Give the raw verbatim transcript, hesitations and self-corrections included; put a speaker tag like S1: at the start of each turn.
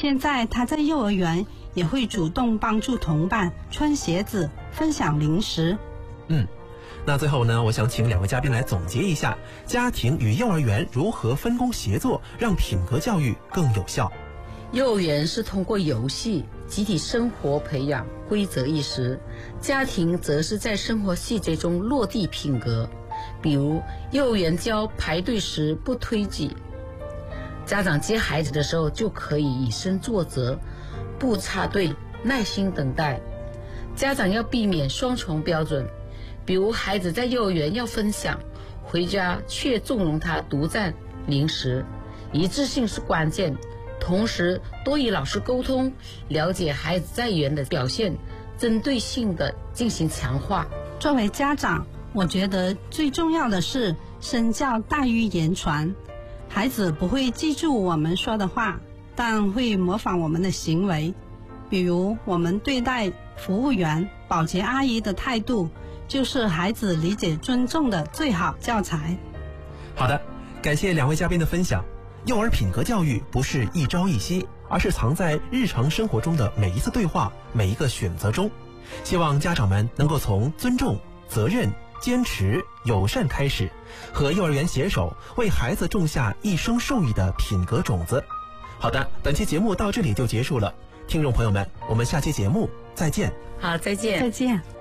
S1: 现在他在幼儿园也会主动帮助同伴穿鞋子，分享零食。
S2: 嗯，那最后呢，我想请两位嘉宾来总结一下，家庭与幼儿园如何分工协作，让品格教育更有效。
S3: 幼儿园是通过游戏、集体生活培养规则意识，家庭则是在生活细节中落地品格。比如幼儿园教排队时不推挤，家长接孩子的时候就可以以身作则，不插队，耐心等待。家长要避免双重标准，比如孩子在幼儿园要分享，回家却纵容他独占零食。一致性是关键，同时多与老师沟通，了解孩子在园的表现，针对性的进行强化。
S1: 作为家长，我觉得最重要的是身教大于言传。孩子不会记住我们说的话，但会模仿我们的行为。比如我们对待服务员、保洁阿姨的态度，就是孩子理解尊重的最好教材。
S2: 好的，感谢两位嘉宾的分享。幼儿品格教育不是一朝一夕，而是藏在日常生活中的每一次对话、每一个选择中。希望家长们能够从尊重、责任、坚持、友善开始，和幼儿园携手，为孩子种下一生受益的品格种子。好的，本期节目到这里就结束了，听众朋友们，我们下期节目再见。
S3: 好，再见。
S1: 再见。